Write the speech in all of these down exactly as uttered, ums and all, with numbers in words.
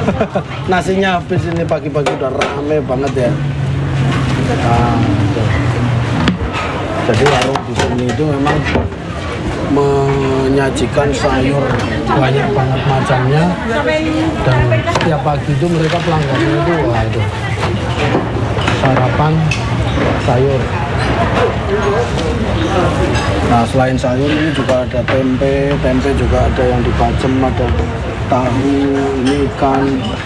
Nasinya habis ini pagi-pagi udah rame banget ya. Nah, jadi warung di sini itu memang menyajikan sayur banyak banget macamnya, dan setiap pagi itu mereka pelanggannya itu wah itu sarapan sayur. Nah, selain sayur ini juga ada tempe, tempe juga ada yang dibacem, ada tahu, ini ikan,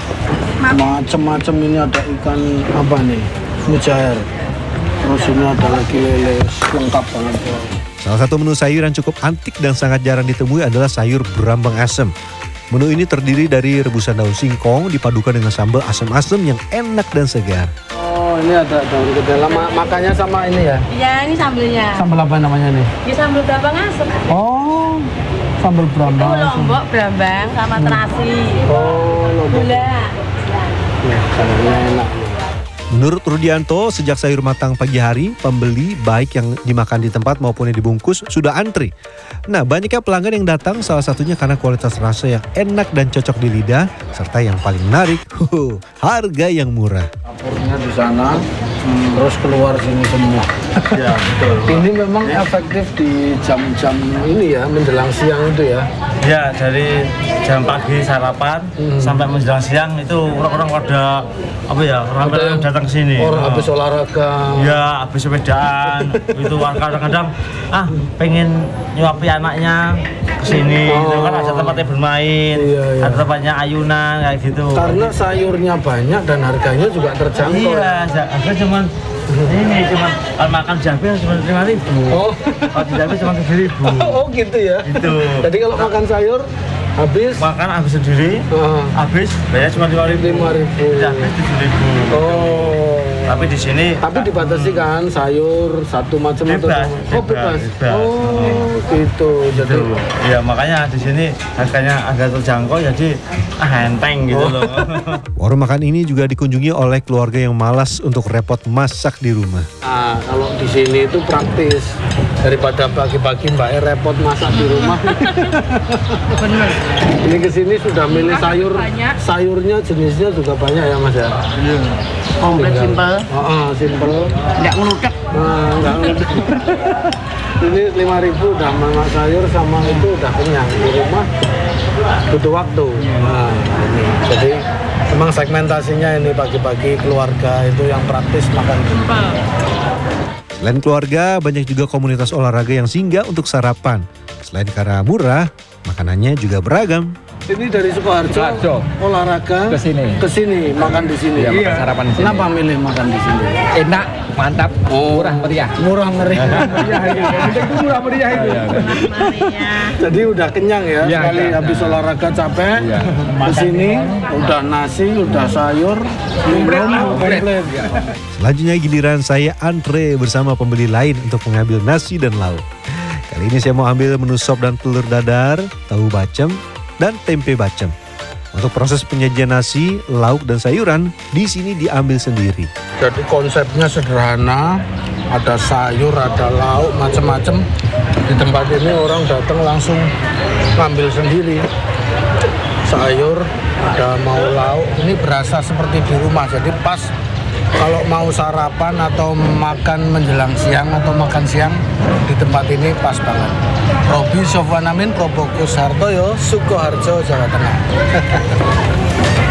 macem-macem, ini ada ikan apa nih, mujair, terus ini ada lagi lele, lengkap banget. Salah satu menu sayur yang cukup antik dan sangat jarang ditemui adalah sayur berambang asem. Menu ini terdiri dari rebusan daun singkong dipadukan dengan sambal asam-asam yang enak dan segar. Oh, ini ada daun kedela, makannya sama ini ya? Iya, ini sambelnya. Sambal apa namanya nih? Ya sambal berambang asem. Oh, sambal berambang Itu asem. lombok berambang sama terasi. Oh, lombok. Gula. Ya, sayurnya enak. Menurut Rudianto, sejak sayur matang pagi hari, pembeli baik yang dimakan di tempat maupun yang dibungkus sudah antri. Nah, banyaknya pelanggan yang datang salah satunya karena kualitas rasa yang enak dan cocok di lidah, serta yang paling menarik, huh, harga yang murah. Dapurnya di sana, hmm, terus keluar sini semua. Ya, betul. Ini memang efektif di jam-jam ini ya, menjelang siang itu ya. Ya, dari jam pagi sarapan hmm. sampai menjelang siang itu orang-orang pada apa ya, orang-orang datang ke sini. Orang oh. habis olahraga. Ya, habis sepedaan. Itu kadang-kadang ah pengen nyuapi anaknya ke sini oh. gitu kan, ada tempatnya bermain, iya, iya. ada tempatnya ayunan kayak gitu. Karena sayurnya banyak dan harganya juga terjangkau. Iya, harga cuman ini cuman kalau makan jabe cuma lima ribu. Oh, kalau jabe cuma tujuh ribu. Oh gitu ya. Itu. Jadi kalau makan sayur habis makan habis sendiri, uh. habis bayar cuma lima ribu. Lima ribu. Jabe tujuh ribu. Oh. Tapi di sini. Tapi dibatasi kan sayur satu macam atau bebas, oh bebas. bebas. Oh hmm. gitu. Jadi. Gitu. Ya makanya di sini harganya agak terjangkau, jadi ah, enteng gitu oh. loh. Warung makan ini juga dikunjungi oleh keluarga yang malas untuk repot masak di rumah. Nah, kalau di sini itu praktis, daripada pagi-pagi Mbak E repot masak di rumah. Bener. Ini kesini sudah milih sayur, banyak. Sayurnya jenisnya juga banyak ya Mas ya. Iya. Komplit simpel. Oh, oh, simpel. Nggak ngeludak. Nah, nggak ngeludak. Ini lima ribu udah makan sayur sama itu udah kenyang. Di rumah butuh waktu. Nah, ini. Jadi memang segmentasinya ini pagi-pagi keluarga itu yang praktis makan simpel. Selain keluarga, banyak juga komunitas olahraga yang singgah untuk sarapan. Selain karena murah, makanannya juga beragam. Ini dari Sukoharjo, Sukoharjo. olahraga ke sini. Ke sini makan di sini. Iya, makan sarapan di sini. Kenapa milih makan di sini? Enak, mantap, oh. murah meriah. Murah meriah. Meriah itu. Itu murah meriah itu. Jadi udah kenyang ya, ya sekali ya, habis ya. olahraga capek, ya. Ke sini udah nasi, udah sayur, minum, komplit. Selanjutnya giliran saya antre bersama pembeli lain untuk mengambil nasi dan lauk. Kali ini saya mau ambil menu sop dan telur dadar, tahu bacem, dan tempe bacem. Untuk proses penyajian nasi, lauk, dan sayuran di sini diambil sendiri. Jadi konsepnya sederhana, ada sayur, ada lauk, macam-macam. Di tempat ini orang datang langsung ngambil sendiri. Sayur, ada mau lauk, ini berasa seperti di rumah. Jadi pas kalau mau sarapan atau makan menjelang siang atau makan siang di tempat ini pas banget. Robi Sofwan Amin, Probokus Hartoyo, Sukoharjo, Jawa Tengah.